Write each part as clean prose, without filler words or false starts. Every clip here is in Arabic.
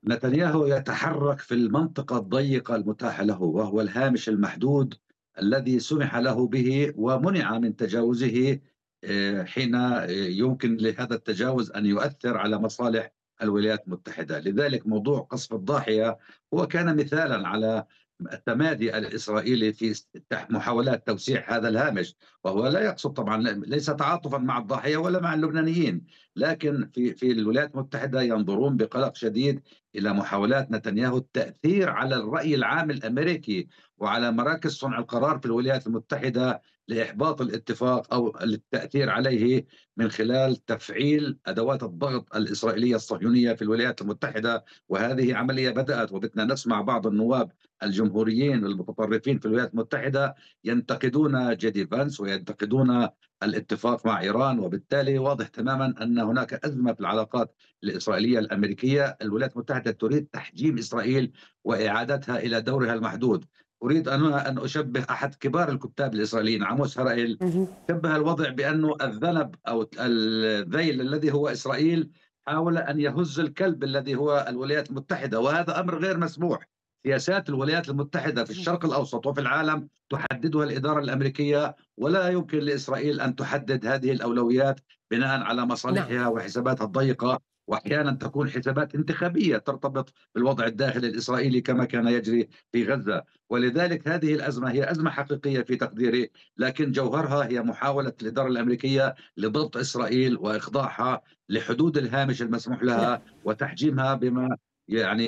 نتنياهو يتحرك في المنطقة الضيقة المتاحة له، وهو الهامش المحدود الذي سمح له به ومنع من تجاوزه حين يمكن لهذا التجاوز أن يؤثر على مصالح الولايات المتحدة. لذلك موضوع قصف الضاحية هو كان مثالا على التمادي الإسرائيلي في محاولات توسيع هذا الهامش، وهو لا يقصد طبعا، ليس تعاطفا مع الضاحية ولا مع اللبنانيين، لكن في الولايات المتحدة ينظرون بقلق شديد إلى محاولات نتنياهو التأثير على الرأي العام الأمريكي وعلى مراكز صنع القرار في الولايات المتحدة لإحباط الاتفاق أو التأثير عليه من خلال تفعيل أدوات الضغط الإسرائيلية الصهيونية في الولايات المتحدة. وهذه عملية بدأت، وبدنا نسمع بعض النواب الجمهوريين المتطرفين في الولايات المتحدة ينتقدون جيدي فانس وينتقدون الاتفاق مع إيران، وبالتالي واضح تماما أن هناك أزمة في العلاقات الإسرائيلية الأمريكية. الولايات المتحدة تريد تحجيم إسرائيل وإعادتها إلى دورها المحدود. أريد أن أشبه أحد كبار الكتاب الإسرائيليين عاموس هرائيل، مهم. شبه الوضع بأنه الذنب أو الذيل الذي هو إسرائيل حاول أن يهز الكلب الذي هو الولايات المتحدة، وهذا أمر غير مسموح. سياسات الولايات المتحدة في الشرق الأوسط وفي العالم تحددها الإدارة الأمريكية، ولا يمكن لإسرائيل أن تحدد هذه الأولويات بناء على نعم. مصالحها وحساباتها الضيقة، واحيانا تكون حسابات انتخابيه ترتبط بالوضع الداخلي الاسرائيلي كما كان يجري في غزه. ولذلك هذه الازمه هي ازمه حقيقيه في تقديري، لكن جوهرها هي محاوله الاداره الامريكيه لضبط اسرائيل واخضاعها لحدود الهامش المسموح نعم. لها وتحجيمها بما يعني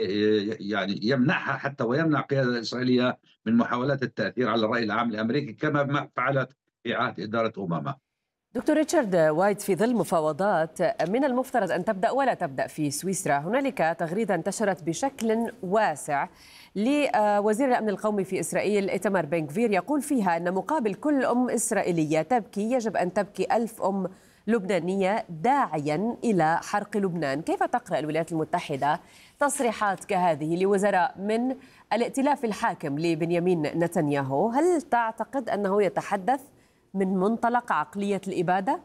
يمنعها حتى ويمنع القياده الاسرائيليه من محاولات التاثير على الراي العام الامريكي كما ما فعلت في عهد اداره اوباما. دكتور ريتشارد وايت، في ظل مفاوضات من المفترض أن تبدأ ولا تبدأ في سويسرا، هنالك تغريدة انتشرت بشكل واسع لوزير الأمن القومي في إسرائيل إيتمار بن غفير، يقول فيها أن مقابل كل أم إسرائيلية تبكي يجب أن تبكي 1000 أم لبنانية، داعيا إلى حرق لبنان. كيف تقرأ الولايات المتحدة تصريحات كهذه لوزراء من الائتلاف الحاكم لبنيامين نتنياهو؟ هل تعتقد أنه يتحدث من منطلق عقلية الإبادة؟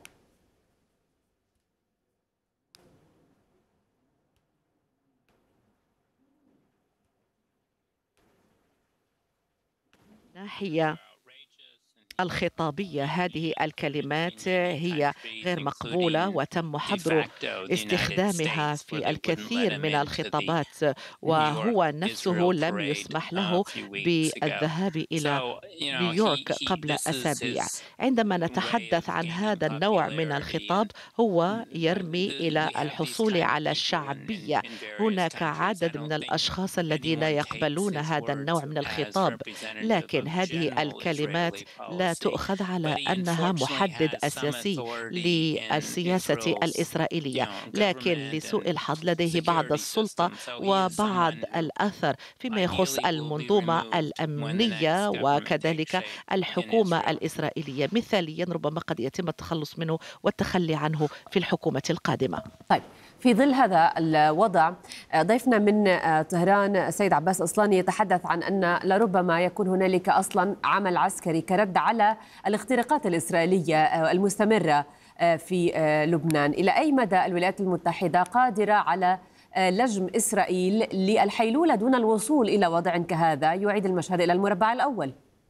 ناحية الخطابية، هذه الكلمات هي غير مقبولة وتم حظر استخدامها في الكثير من الخطابات، وهو نفسه لم يسمح له بالذهاب إلى نيويورك قبل أسابيع. عندما نتحدث عن هذا النوع من الخطاب هو يرمي إلى الحصول على شعبية. هناك عدد من الأشخاص الذين يقبلون هذا النوع من الخطاب، لكن هذه الكلمات لا تؤخذ على أنها محدد أساسي للسياسة الإسرائيلية، لكن لسوء الحظ لديه بعض السلطة وبعض الأثر فيما يخص المنظومة الأمنية وكذلك الحكومة الإسرائيلية. مثاليا ربما قد يتم التخلص منه والتخلي عنه في الحكومة القادمة. طيب، في ظل هذا الوضع ضيفنا من طهران السيد عباس أصلاني يتحدث عن أن لربما يكون هنالك أصلا عمل عسكري كرد على الاختراقات الإسرائيلية المستمرة في لبنان. إلى أي مدى الولايات المتحدة قادرة على لجم إسرائيل للحيلولة دون الوصول إلى وضع كهذا يعيد المشهد إلى المربع الأول؟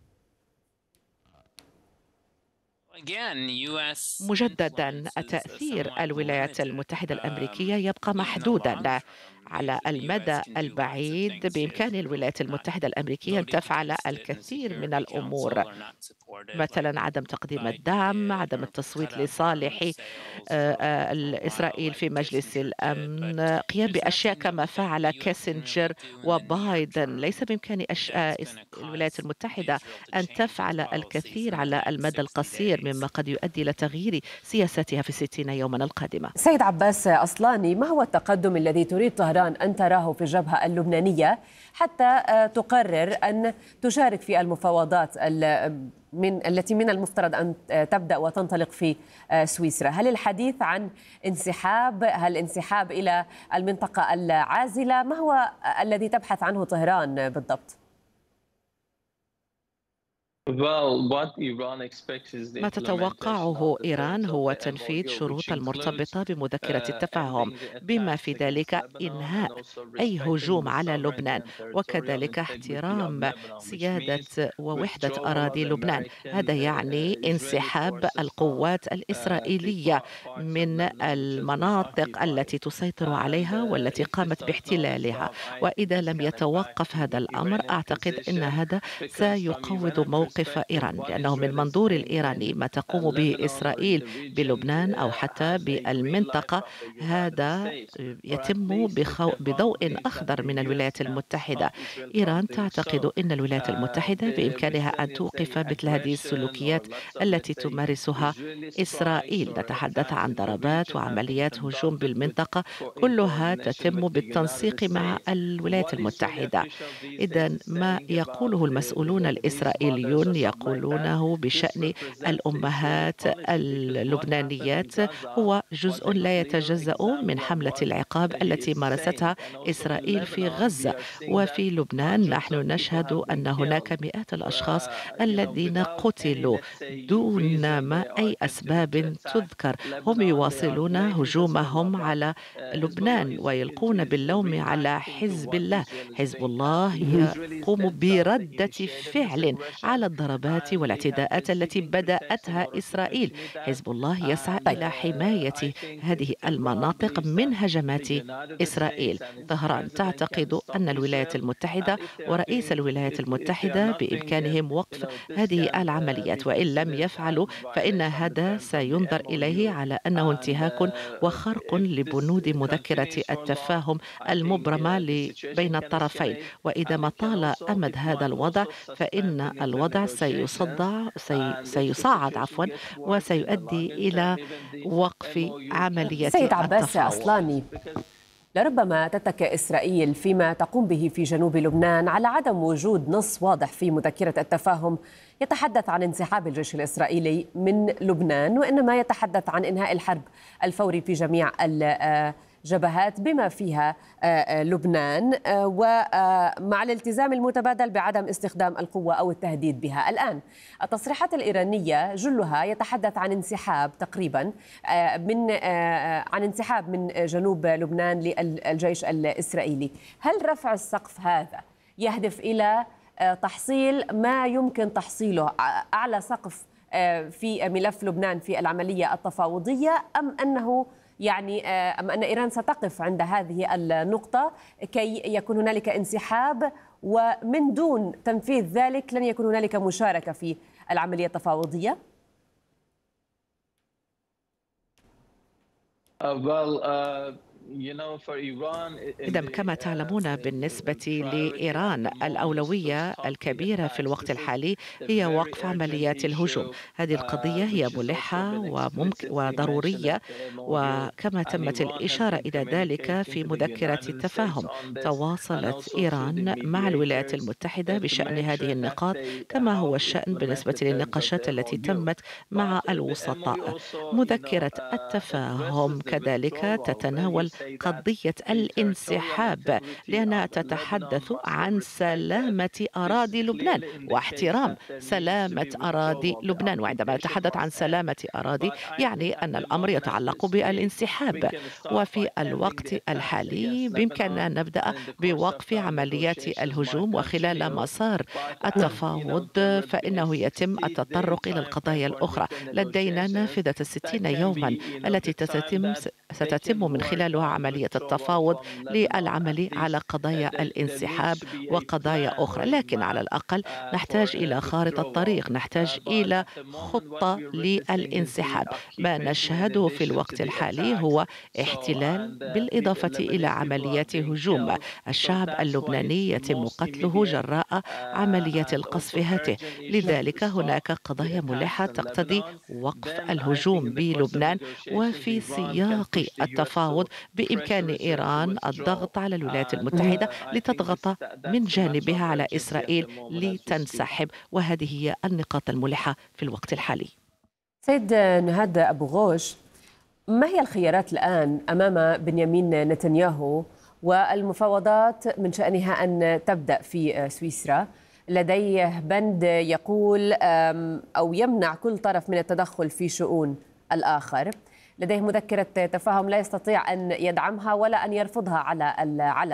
مجددا، تأثير الولايات المتحدة الأمريكية يبقى محدودا. على المدى البعيد بإمكان الولايات المتحدة الأمريكية أن تفعل الكثير من الأمور، مثلا عدم تقديم الدعم، عدم التصويت لصالح إسرائيل في مجلس الأمن، قيام بأشياء كما فعل كيسنجر وبايدن. ليس بإمكان الولايات المتحدة أن تفعل الكثير على المدى القصير مما قد يؤدي إلى تغيير سياستها في 60 يوما القادمة. سيد عباس أصلاني، ما هو التقدم الذي تريد طهران أن تراه في الجبهة اللبنانية حتى تقرر أن تشارك في المفاوضات التي من المفترض أن تبدأ وتنطلق في سويسرا؟ هل الحديث عن انسحاب؟ هل انسحاب إلى المنطقة العازلة؟ ما هو الذي تبحث عنه طهران بالضبط؟ ما تتوقعه إيران هو تنفيذ شروط المرتبطة بمذكرة التفاهم، بما في ذلك إنهاء أي هجوم على لبنان، وكذلك احترام سيادة ووحدة أراضي لبنان. هذا يعني انسحاب القوات الإسرائيلية من المناطق التي تسيطر عليها والتي قامت باحتلالها. وإذا لم يتوقف هذا الأمر، أعتقد أن هذا سيقوض موقف إيران، لأنه من منظور الإيراني ما تقوم به إسرائيل بلبنان أو حتى بالمنطقة هذا يتم بضوء أخضر من الولايات المتحدة. إيران تعتقد أن الولايات المتحدة بإمكانها أن توقف مثل هذه السلوكيات التي تمارسها إسرائيل. نتحدث عن ضربات وعمليات هجوم بالمنطقة، كلها تتم بالتنسيق مع الولايات المتحدة. إذا ما يقوله المسؤولون الإسرائيليون يقولونه بشأن الأمهات اللبنانيات هو جزء لا يتجزأ من حملة العقاب التي مارستها إسرائيل في غزة. وفي لبنان نحن نشهد أن هناك مئات الأشخاص الذين قتلوا دون ما أي أسباب تذكر. هم يواصلون هجومهم على لبنان ويلقون باللوم على حزب الله. حزب الله يقوم بردة فعل على الضربات والاعتداءات التي بدأتها إسرائيل. حزب الله يسعى إلى حماية هذه المناطق من هجمات إسرائيل. طهران تعتقد أن الولايات المتحدة ورئيس الولايات المتحدة بإمكانهم وقف هذه العمليات، وإن لم يفعلوا فإن هذا سينظر إليه على أنه انتهاك وخرق لبنود مذكرة التفاهم المبرمة بين الطرفين. وإذا ما طال أمد هذا الوضع فإن الوضع سيصعد وسيؤدي إلى وقف عملية سيد عباس التفاوض. أصلاني، لربما تتكئ إسرائيل فيما تقوم به في جنوب لبنان على عدم وجود نص واضح في مذكرة التفاهم يتحدث عن انسحاب الجيش الإسرائيلي من لبنان، وإنما يتحدث عن إنهاء الحرب الفوري في جميع الجبهات بما فيها لبنان، ومع الالتزام المتبادل بعدم استخدام القوة أو التهديد بها. الآن التصريحات الإيرانية جلها يتحدث عن انسحاب تقريبا عن انسحاب من جنوب لبنان للجيش الإسرائيلي. هل رفع السقف هذا يهدف إلى تحصيل ما يمكن تحصيله أعلى سقف في ملف لبنان في العملية التفاوضية، أم أن إيران ستقف عند هذه النقطة كي يكون هنالك انسحاب، ومن دون تنفيذ ذلك لن يكون هنالك مشاركة في العملية التفاوضية؟ إذا كما تعلمون بالنسبة لإيران الأولوية الكبيرة في الوقت الحالي هي وقف عمليات الهجوم. هذه القضية هي ملحة وضرورية، وكما تمت الإشارة إلى ذلك في مذكرة التفاهم. تواصلت إيران مع الولايات المتحدة بشأن هذه النقاط، كما هو الشأن بالنسبة للنقاشات التي تمت مع الوسطاء. مذكرة التفاهم كذلك تتناول قضية الانسحاب، لأنها تتحدث عن سلامة أراضي لبنان واحترام سلامة أراضي لبنان. وعندما نتحدث عن سلامة أراضي يعني أن الأمر يتعلق بالانسحاب. وفي الوقت الحالي بإمكاننا أن نبدأ بوقف عمليات الهجوم، وخلال مسار التفاوض فإنه يتم التطرق إلى القضايا الأخرى. لدينا نافذة 60 يوما التي ستتم من خلالها عملية التفاوض للعمل على قضايا الانسحاب وقضايا أخرى، لكن على الأقل نحتاج إلى خارطة طريق، نحتاج إلى خطة للانسحاب. ما نشهده في الوقت الحالي هو احتلال بالإضافة إلى عمليات هجوم. الشعب اللبناني يتم قتله جراء عمليات القصف هاته. لذلك هناك قضايا ملحة تقتضي وقف الهجوم بلبنان. وفي سياق التفاوض بإمكان إيران الضغط على الولايات المتحدة لتضغط من جانبها على إسرائيل لتنسحب، وهذه هي النقاط الملحة في الوقت الحالي. سيد نهاد أبو غوش، ما هي الخيارات الآن أمام بنيامين نتنياهو والمفاوضات من شأنها أن تبدأ في سويسرا؟ لديه بند يقول أو يمنع كل طرف من التدخل في شؤون الآخر. لديه مذكرة تفاهم لا يستطيع أن يدعمها ولا أن يرفضها على